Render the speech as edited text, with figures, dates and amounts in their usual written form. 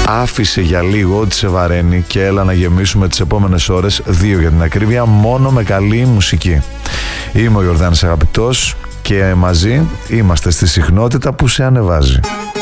Άφησε για λίγο ό,τι σε βαραίνει και έλα να γεμίσουμε τις επόμενες ώρες, 2 για την ακρίβεια, μόνο με καλή μουσική. Είμαι ο Ιορδάνης Αγαπητός και μαζί είμαστε στη συχνότητα που σε ανεβάζει.